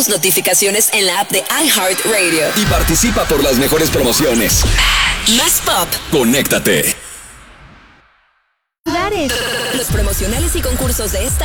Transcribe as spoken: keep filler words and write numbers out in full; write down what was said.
tus notificaciones en la app de iHeartRadio. Y participa por las mejores promociones. Más pop. Conéctate. Los promocionales y concursos de esta